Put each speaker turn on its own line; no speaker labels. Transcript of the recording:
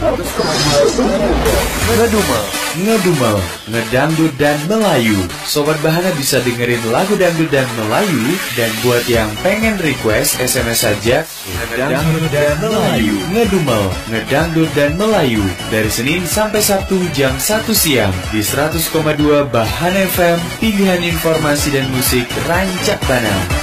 Ngedumel, ngedumel, ngedangdut dan Melayu. Sobat Bahana bisa dengerin lagu dangdut dan Melayu. Dan buat yang pengen request, SMS saja ngedangdut dan Melayu. Ngedumel, ngedangdut dan Melayu. Dari Senin sampai Sabtu jam 1 siang di 100,2 Bahana FM. Pilihan informasi dan musik rancak Bana.